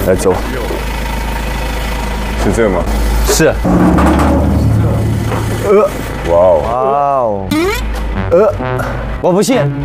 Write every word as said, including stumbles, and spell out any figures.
来走。是这个吗？ 是。 呃，哇哦， 哇哦，呃，我不信。